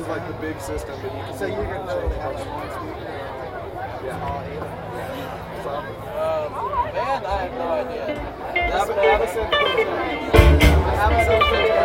is like the big system that you can. So you're gonna literally have one speaker. Yeah. All 8 of them. Man, I have no idea. I haven't said